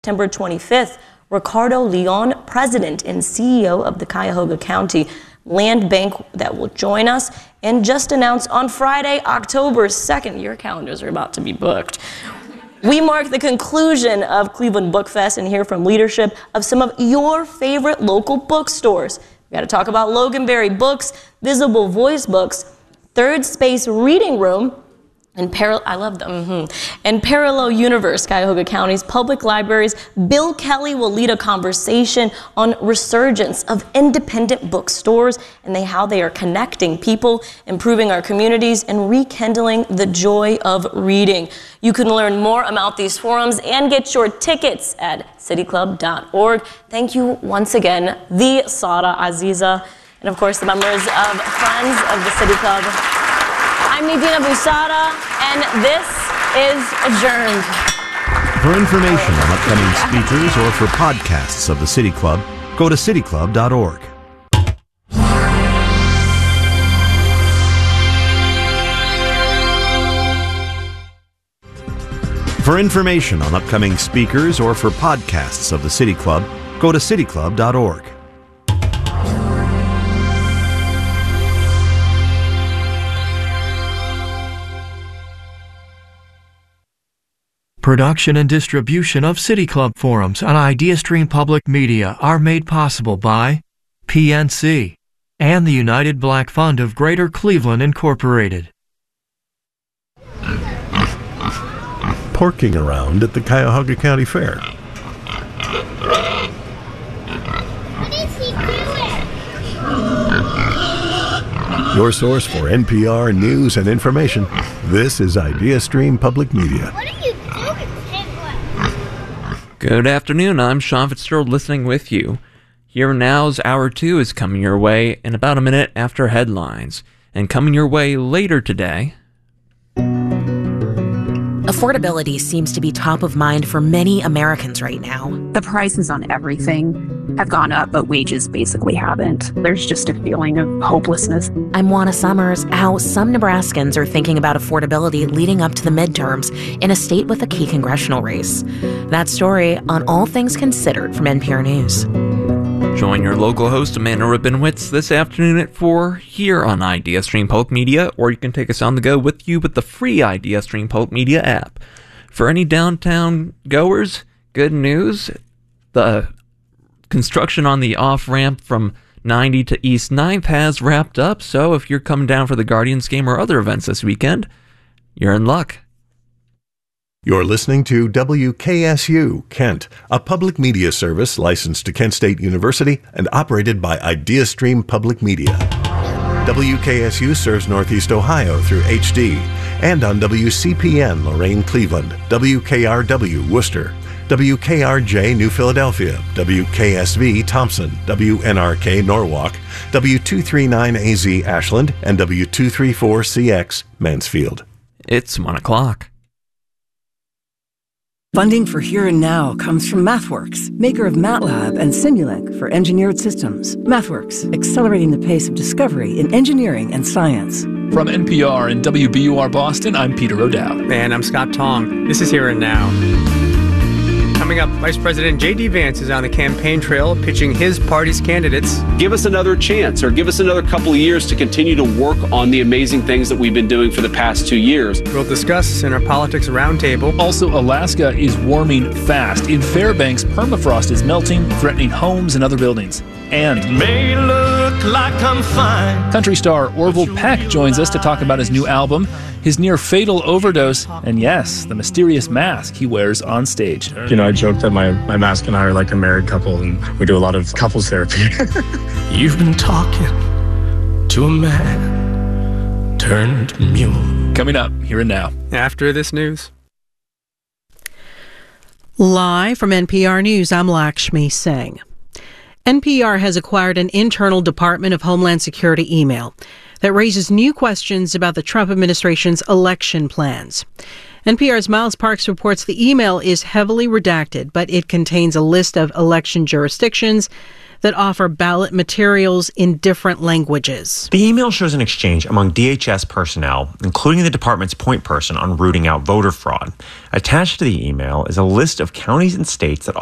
September 25th, Ricardo Leon, President and CEO of the Cuyahoga County Land Bank, that will join us, and just announced on Friday, October 2nd. Your calendars are about to be booked. We mark the conclusion of Cleveland Book Fest and hear from leadership of some of your favorite local bookstores. We got to talk about Loganberry Books, Visible Voice Books, Third Space Reading Room, and Parallel Universe, Cuyahoga County's public libraries. Bill Kelly will lead a conversation on resurgence of independent bookstores and how they are connecting people, improving our communities, and rekindling the joy of reading. You can learn more about these forums and get your tickets at cityclub.org. Thank you once again, the Sada Aziza, and of course the members of Friends of the City Club. I'm Nadina Busada, and this is Adjourned. For information on upcoming speakers or for podcasts of the City Club, go to cityclub.org. For information on upcoming speakers or for podcasts of the City Club, go to cityclub.org. Production and distribution of City Club forums on IdeaStream Public Media are made possible by PNC and the United Black Fund of Greater Cleveland, Incorporated. Porking around at the Cuyahoga County Fair. What is he doing? Your source for NPR news and information. This is IdeaStream Public Media. What are you doing, Piglet? Good afternoon, I'm Sean Fitzgerald listening with you. Here Now's Hour 2 is coming your way in about a minute after headlines. And coming your way later today... Affordability seems to be top of mind for many Americans right now. The prices on everything have gone up, but wages basically haven't. There's just a feeling of hopelessness. I'm Juana Summers. How some Nebraskans are thinking about affordability leading up to the midterms in a state with a key congressional race. That story on All Things Considered from NPR News. Join your local host, Amanda Rabinowitz, this afternoon at 4 here on IdeaStream Public Media, or you can take us on the go with you with the free IdeaStream Public Media app. For any downtown goers, good news. The construction on the off-ramp from 90 to East 9th has wrapped up, so if you're coming down for the Guardians game or other events this weekend, you're in luck. You're listening to WKSU, Kent, a public media service licensed to Kent State University and operated by IdeaStream Public Media. WKSU serves Northeast Ohio through HD and on WCPN Lorain, Cleveland, WKRW Worcester, WKRJ New Philadelphia, WKSV Thompson, WNRK Norwalk, W239AZ Ashland, and W234CX Mansfield. It's 1 o'clock. Funding for Here and Now comes from MathWorks, maker of MATLAB and Simulink for engineered systems. MathWorks, accelerating the pace of discovery in engineering and science. From NPR and WBUR Boston, I'm Peter O'Dowd. And I'm Scott Tong. This is Here and Now. Coming up, Vice President J.D. Vance is on the campaign trail pitching his party's candidates. Give us another chance, or give us another couple of years to continue to work on the amazing things that we've been doing for the past 2 years. We'll discuss in our Politics Roundtable. Also, Alaska is warming fast. In Fairbanks, permafrost is melting, threatening homes and other buildings. And it may look like I'm fine. Country star Orville Peck joins us to talk about his new album, his near-fatal overdose, and yes, the mysterious mask he wears on stage. You know, I joke that my mask and I are like a married couple, and we do a lot of couples therapy. You've been talking to a man turned mule. Coming up, Here and Now. After this news. Live from NPR News, I'm Lakshmi Singh. NPR has acquired an internal Department of Homeland Security email that raises new questions about the Trump administration's election plans. NPR's Miles Parks reports the email is heavily redacted, but it contains a list of election jurisdictions that offer ballot materials in different languages. The email shows an exchange among DHS personnel, including the department's point person on rooting out voter fraud. Attached to the email is a list of counties and states that